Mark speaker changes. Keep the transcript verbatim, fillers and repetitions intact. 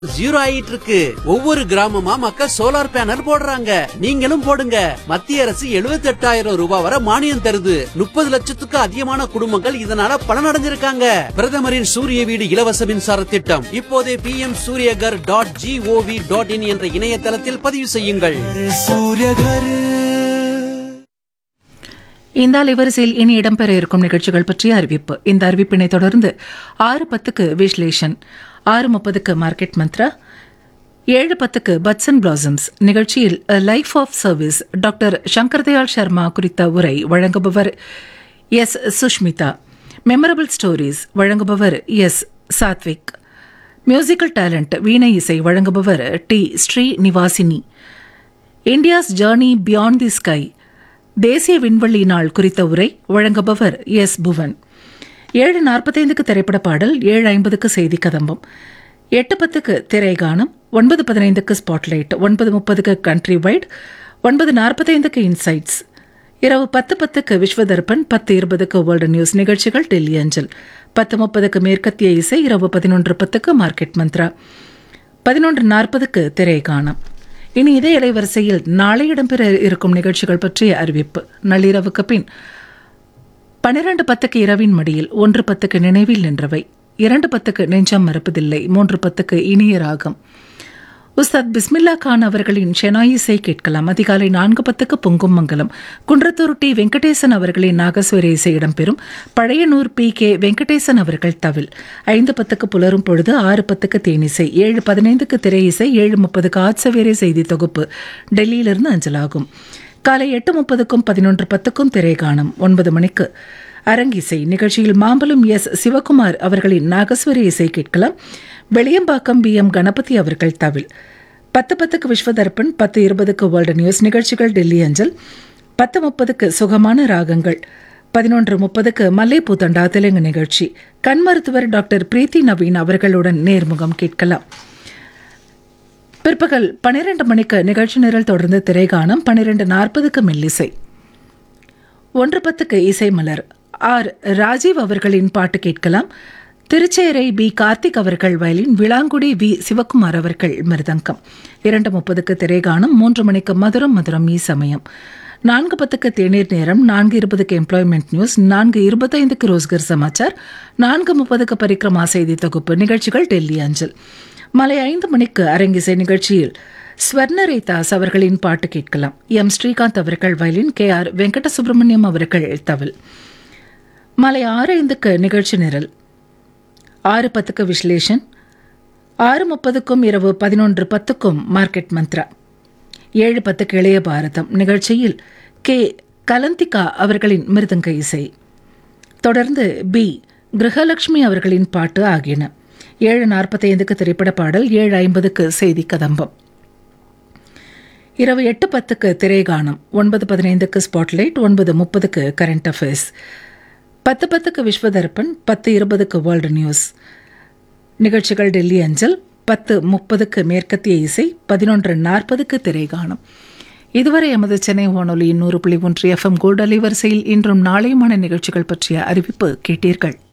Speaker 1: Zero ஆயிட்டு இருக்கு. ஒவ்வொரு கிராமமா மக்கள் சோலார் பேனல் போடுறாங்க. நீங்களும் போடுங்க. மத்திய அரசு எழுபத்தி எட்டாயிரம் ரூபாய் வரை மானியம் தருது. முப்பது லட்சத்துக்கு அதிகமான குடும்பங்கள் இதனால பலனடைஞ்சிருக்காங்க. பிரதமரின் சூரிய வீடு இலவச மின்சார திட்டம் இப்போதே B M Surya Ghar dot gov dot in என்ற இணையதளத்தில் பதிவு செய்யுங்கள்.
Speaker 2: இந்த அலைவரிசையில் இனி இடம்பெற இருக்கும் நிகழ்ச்சிகள் பற்றிய அறிவிப்பு. இந்த அறிவிப்பினை தொடர்ந்து ஆறு பத்துக்கு விஸ்லேஷன், ஆறு முப்பதுக்கு மார்க்கெட் மந்த்ரா, ஏழு பத்துக்கு பட்ஸ் அண்ட் பிளாசம்ஸ் நிகழ்ச்சியில் life of service doctor Shankar Dayal Sharma குறித்த உரை வழங்குபவர் எஸ் சுஷ்மிதா. மெமரபிள் ஸ்டோரிஸ் வழங்குபவர் எஸ் சாத்விக். மியூசிக்கல் டேலண்ட் வீணை இசை வழங்குபவர் D Sri Nivasini. India's journey beyond the sky தேசிய விண்வெளி நாள் குறித்த உரை வழங்குபவர் எஸ் புவன். ஏழு நாற்பத்தைந்துக்கு திரைப்பட பாடல், ஏழு ஐம்பதுக்கு செய்தி கதம்பம், எட்டு பத்துக்கு திரைகானம், ஒன்பது பதினைந்துக்கு ஸ்பாட்லைட், ஒன்பது முப்பதுக்கு கண்ட்ரி வைட், ஒன்பது நாற்பத்தைந்துக்கு இன்சைட்ஸ், இரவு பத்து பத்துக்கு விஸ்வதர்பன், பத்து இருபதுக்கு வேர்ல்டு நியூஸ் நிகழ்ச்சிகள் டெல்லி அஞ்சல், பத்து முப்பதுக்கு மேற்கத்திய இசை, இரவு பதினொன்று பத்துக்கு மார்க்கெட் மந்த்ரா, பதினொன்று நாற்பதுக்கு திரைகானம். இனி இதே இலைவரிசையில் நாளை இடம்பெற இருக்கும் நிகழ்ச்சிகள் பற்றிய அறிவிப்பு. நள்ளிரவுக்கு பின் பனிரெண்டு பத்துக்கு இரவின் மடியில், ஒன்று பத்துக்கு நினைவில் நின்றவை, இரண்டு பத்துக்கு நெஞ்சம் மறப்பதில்லை, மூன்று பத்துக்கு இனிய ராகம். உஸ்தாத் பிஸ்மில்லா கான் அவர்களின் ஷெனாய் இசை கேட்கலாம். அதிகாலை நான்கு பத்துக்கு பொங்கும் மங்கலம், குன்றத்தூர் டி வெங்கடேசன் அவர்களின் நாகஸ்வர இசை இடம்பெறும். பழையனூர் பி கே வெங்கடேசன் அவர்கள் தவில். ஐந்து பத்துக்கு புலரும் பொழுது, ஆறு பத்துக்கு தேனிசை, ஏழு பதினைந்துக்கு திரை இசை, ஏழு முப்பதுக்கு ஆட்சவேரை செய்தி தொகுப்பு டெல்லியிலிருந்து அஞ்சலாகும். காலை எட்டு முப்பதுக்கும் பதினொன்று பத்துக்கும் திரைகாணும். ஒன்பது மணிக்கு அரங்கிசை நிகழ்ச்சியில் மாம்பலம் எஸ் சிவகுமார் அவர்களின் நாகஸ்வர இசை கேட்கலாம். வெளியம்பாக்கம் பி எம் கணபதி அவர்கள் தவில். பத்து பத்துக்கு விஸ்வதர்பன், பத்து இருபதுக்கு வேர்ல்டு நியூஸ் நிகழ்ச்சிகள் டெல்லி அஞ்சல், பத்து முப்பதுக்கு சுகமான ராகங்கள், பதினொன்று முப்பதுக்கு மல்லைப்பூ தண்டா தெலுங்கு நிகழ்ச்சி. கண் மருத்துவர் டாக்டர் பிரீத்தி நவீன் அவர்களுடன் நேர்முகம் கேட்கலாம். பிற்பகல் பனிரெண்டு மணிக்கு நிகழ்ச்சி நிரல் தொடர்ந்து திரைகானம், பனிரெண்டு நாற்பதுக்கு மெல்லிசை, ஒன்று பத்துக்கு இசை மலர், ஆர் ராஜீவ் அவர்களின் பாட்டு கேட்கலாம். திருச்சேரை பி கார்த்திக் அவர்கள் வயலின், விளாங்குடி வி சிவகுமார் அவர்கள் மிருதங்கம். இரண்டு முப்பதுக்கு திரைகானம், மூன்று மணிக்கு மதுரம் மதுரம் ஈ சமயம், நான்கு பத்துக்கு தேநீர் நேரம், நான்கு இருபதுக்கு எம்ப்ளாய்மெண்ட் நியூஸ், நான்கு இருபத்தைந்துக்கு ரோஸ்கர் சமாச்சார், நான்கு முப்பதுக்கு பரிக்ரமா செய்தி தொகுப்பு நிகழ்ச்சிகள் டெல்லி அஞ்சல். மாலை ஐந்து மணிக்கு அரங்கிசை நிகழ்ச்சியில் ஸ்வர்ணரேதாஸ் அவர்களின் பாட்டு கேட்கலாம். எம் ஸ்ரீகாந்த் அவர்கள் violin, K R Venkata Subramaniam அவர்கள் தவில். மாலை ஆறு ஐந்துக்கு நிகழ்ச்சி நிரல், ஆறு பத்துக்கு விஸ்லேஷன், ஆறு முப்பதுக்கும் இரவு பதினொன்று பத்துக்கும் மார்க்கெட் மந்த்ரா, ஏழு பத்துக்கு இளைய பாரதம் நிகழ்ச்சியில் கே கலந்திகா அவர்களின் மிருதங்க இசை, தொடர்ந்து பி கிரகலட்சுமி அவர்களின் பாட்டு ஆகியன. ஏழு நாற்பத்தைந்துக்கு திரைப்பட பாடல், ஏழு ஐம்பதுக்கு செய்தி கதம்பம், இரவு எட்டு பத்துக்கு திரைகானம், ஒன்பது பதினைந்துக்கு ஸ்பாட்லைட், ஒன்பது முப்பதுக்கு கரண்ட் அஃபேர்ஸ், பத்து பத்துக்கு விஸ்வதர்பன், பத்து இருபதுக்கு வேர்ல்டு நியூஸ் நிகழ்ச்சிகள் டெல்லி அஞ்சல், பத்து முப்பதுக்கு மேற்கத்திய இசை, பதினொன்று நாற்பதுக்கு திரைகானம். இதுவரை எமது சென்னை வானொலியின் நூறு புள்ளி ஒன்று எஃப் எம் கோல்டு அலைவரிசையில் இன்றும் நாளையுமான நிகழ்ச்சிகள் பற்றிய அறிவிப்பு கேட்டீர்கள்.